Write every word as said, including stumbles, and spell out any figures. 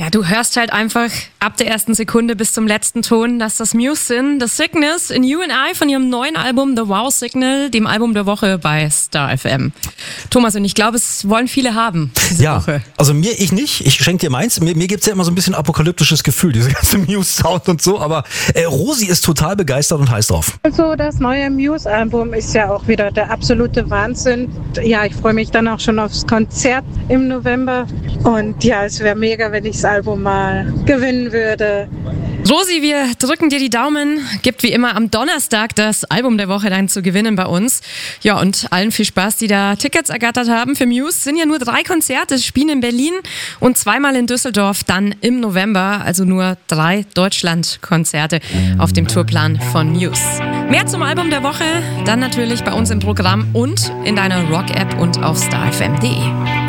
Ja, du hörst halt einfach ab der ersten Sekunde bis zum letzten Ton, dass das Muse sind. The Sickness in You and I von ihrem neuen Album The Wow Signal, dem Album der Woche bei Star F M. Thomas, und ich glaube, es wollen viele haben diese ja, Woche. Also mir, ich nicht. Ich schenke dir meins. Mir, mir gibt's ja immer so ein bisschen apokalyptisches Gefühl, diese ganze Muse-Sound und so. Aber äh, Rosi ist total begeistert und heiß drauf. Also das neue Muse-Album ist ja auch wieder der absolute Wahnsinn. Ja, ich freue mich dann auch schon aufs Konzert im November. Und ja, es wäre mega, wenn ich das Album mal gewinnen würde. Rosi, wir drücken dir die Daumen. Gibt wie immer am Donnerstag das Album der Woche dann zu gewinnen bei uns. Ja, und allen viel Spaß, die da Tickets ergattert haben für Muse. Es sind ja nur drei Konzerte, spielen in Berlin und zweimal in Düsseldorf dann im November. Also nur drei Deutschland-Konzerte auf dem Tourplan von Muse. Mehr zum Album der Woche dann natürlich bei uns im Programm und in deiner Rock-App und auf star f m punkt d e.